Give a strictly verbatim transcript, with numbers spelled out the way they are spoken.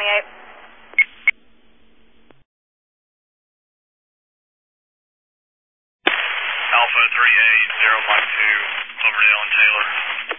twenty-eight. Alpha three eight zero five two, Cloverdale and Taylor.